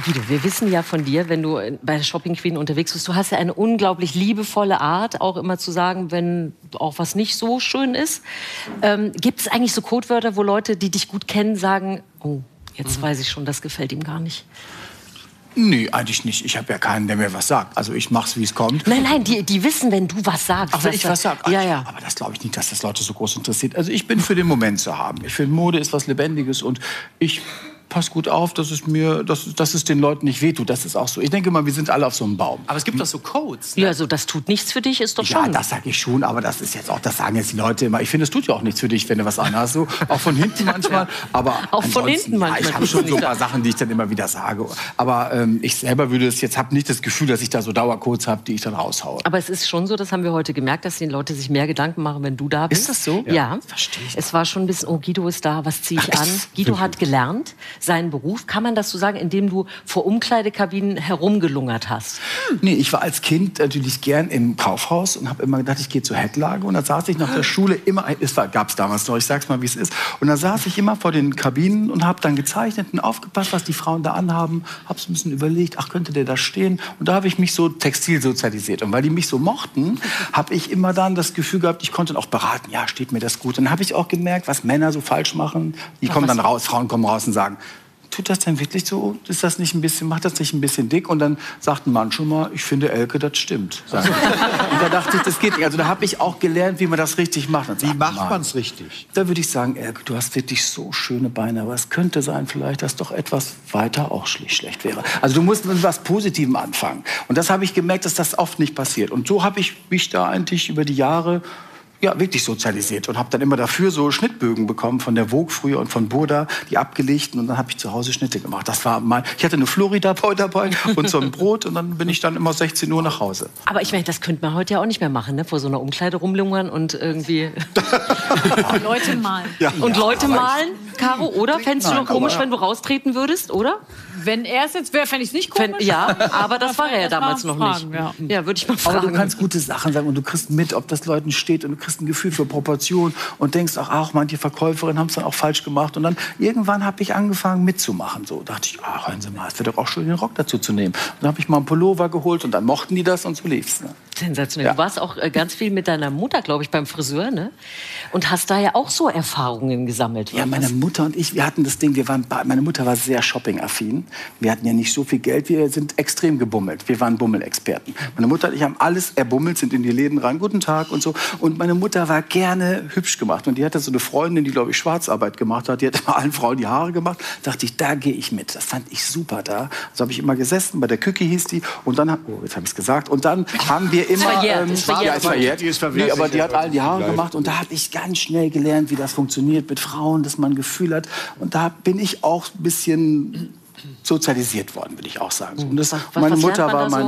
Guido, wir wissen ja von dir, wenn du bei der Shopping Queen unterwegs bist, du hast ja eine unglaublich liebevolle Art, auch immer zu sagen, wenn auch was nicht so schön ist. Gibt es eigentlich so Codewörter, wo Leute, die dich gut kennen, sagen, oh, jetzt weiß ich schon, das gefällt ihm gar nicht? Nee, eigentlich nicht. Ich habe ja keinen, der mir was sagt. Also ich mach's, wie es kommt. Nein, die wissen, wenn du was sagst. Ach, wenn ich was sage? Ja. Aber das glaube ich nicht, dass das Leute so groß interessiert. Also ich bin für den Moment zu haben. Ich finde, Mode ist was Lebendiges und ich pass gut auf, dass es den Leuten nicht wehtut. Das ist auch so. Ich denke mal, wir sind alle auf so einem Baum. Aber es gibt doch so Codes. Ne? Ja, also das tut nichts für dich, ist doch schon. Ja, das sage ich schon, aber das ist jetzt auch, das sagen jetzt die Leute immer. Ich finde, es tut ja auch nichts für dich, wenn du was anhast. So, auch von hinten manchmal. Aber auch von hinten manchmal. Ja, ich habe schon so ein paar Sachen, die ich dann immer wieder sage. Aber ich selber habe nicht das Gefühl, dass ich da so Dauercodes habe, die ich dann raushaue. Aber es ist schon so, das haben wir heute gemerkt, dass die Leute sich mehr Gedanken machen, wenn du da bist. Ist das so? Ja. Verstehe ich. Es war schon ein bisschen, oh, Guido ist da, was ziehe ich an? Guido hat gelernt, seinen Beruf. Kann man das so sagen, indem du vor Umkleidekabinen herumgelungert hast? Nee, ich war als Kind natürlich gern im Kaufhaus und habe immer gedacht, ich gehe zur Hecklage. Und da saß ich nach der Schule immer, gab es damals noch, ich sag's mal, wie es ist. Und da saß ich immer vor den Kabinen und habe dann gezeichnet und aufgepasst, was die Frauen da anhaben. Habe so ein bisschen überlegt, ach, könnte der da stehen? Und da habe ich mich so textil sozialisiert. Und weil die mich so mochten, habe ich immer dann das Gefühl gehabt, ich konnte auch beraten, ja, steht mir das gut. Und dann habe ich auch gemerkt, was Männer so falsch machen. Die kommen dann raus, Frauen kommen raus und sagen, tut das denn wirklich so? Ist das nicht ein bisschen, macht das nicht ein bisschen dick? Und dann sagt ein Mann schon mal, ich finde, Elke, das stimmt. Und da dachte ich, das geht nicht. Also da habe ich auch gelernt, wie man das richtig macht. Wie macht man es richtig? Da würde ich sagen, Elke, du hast wirklich so schöne Beine. Aber es könnte sein vielleicht, dass doch etwas weiter auch schlecht wäre. Also du musst mit was Positivem anfangen. Und das habe ich gemerkt, dass das oft nicht passiert. Und so habe ich mich da eigentlich über die Jahre wirklich sozialisiert und habe dann immer dafür so Schnittbögen bekommen von der Vogue früher und von Burda, die abgelegten, und dann habe ich zu Hause Schnitte gemacht. Das war ich hatte eine Florida-Boy dabei und so ein Brot und dann bin ich dann immer 16 Uhr nach Hause. Aber ich meine, das könnte man heute ja auch nicht mehr machen, ne? Vor so einer Umkleide rumlungern und irgendwie Leute malen. Ja. Und Leute malen, Caro, oder? Fändest du noch komisch, wenn du raustreten würdest, oder? Wenn er es jetzt wäre, fände ich es nicht komisch. Ja, aber das war er ja damals noch nicht. Ja, würde ich mal fragen. Aber du kannst gute Sachen sagen und du kriegst mit, ob das Leuten steht, und du kriegst ein Gefühl für Proportion und denkst, ach, manche Verkäuferinnen haben es dann auch falsch gemacht. Und dann irgendwann habe ich angefangen mitzumachen. So dachte ich, ach, hören Sie mal, es wäre doch auch schön, den Rock dazu zu nehmen. Und dann habe ich mal einen Pullover geholt und dann mochten die das und so lief's. Ne? Sensationell. Ja. Du warst auch ganz viel mit deiner Mutter, glaube ich, beim Friseur, ne? Und hast da ja auch so Erfahrungen gesammelt. Ja, meine Mutter und ich, wir hatten das Ding, meine Mutter war sehr shoppingaffin. Wir hatten ja nicht so viel Geld, wir sind extrem gebummelt. Wir waren Bummelexperten. Meine Mutter und ich haben alles erbummelt, sind in die Läden rein, guten Tag und so. Und meine Mutter war gerne hübsch gemacht. Und die hatte so eine Freundin, die, glaube ich, Schwarzarbeit gemacht hat. Die hat immer allen Frauen die Haare gemacht. Da dachte ich, da gehe ich mit. Das fand ich super da. So habe ich immer gesessen, bei der Kücki hieß die. Und dann, jetzt habe ich es gesagt. Und dann haben wir immer... Ist verjährt. Nee, aber die hat allen die Haare gemacht. Und da habe ich ganz schnell gelernt, wie das funktioniert mit Frauen, dass man ein Gefühl hat. Und da bin ich auch ein bisschen sozialisiert worden, würde ich auch sagen. Und das, meine Mutter war mein